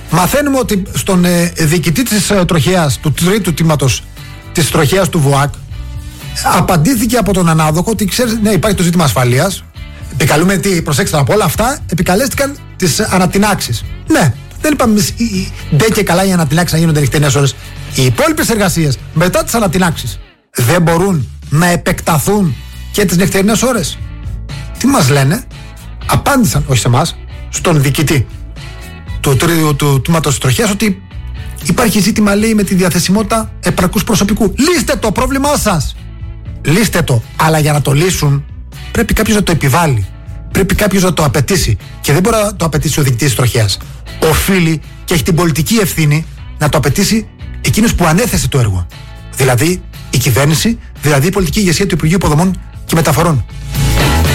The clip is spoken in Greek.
Μαθαίνουμε ότι στον διοικητή της τροχέας, του τρίτου τμήματος της τροχέας του ΒΟΑΚ, απαντήθηκε από τον ανάδοχο ότι ξέρεις, ναι, υπάρχει το ζήτημα ασφαλείας. Επικαλούμε τι, προσέξτε από όλα αυτά, επικαλέστηκαν τις ανατινάξεις. Ναι, δεν είπαμε εμείς ντε και καλά οι ανατινάξεις να γίνονται νυχτερινές ώρες. Οι υπόλοιπες εργασίες μετά τις ανατινάξεις δεν μπορούν να επεκταθούν και τις νυχτερινές ώρες. Τι μας λένε? Απάντησαν, όχι σε εμάς, στον διοικητή του τμήματος της τροχέας ότι υπάρχει ζήτημα, λέει, με τη διαθεσιμότητα επαρκούς προσωπικού. Λύστε το πρόβλημά σας. Λύστε το. Αλλά για να το λύσουν πρέπει κάποιος να το επιβάλλει. Πρέπει κάποιος να το απαιτήσει. Και δεν μπορεί να το απαιτήσει ο διοικητής της τροχέας. Οφείλει και έχει την πολιτική ευθύνη να το απαιτήσει εκείνος που ανέθεσε το έργο. Δηλαδή η κυβέρνηση, δηλαδή η πολιτική ηγεσία του Υπουργείου Υποδομών και Μεταφορών.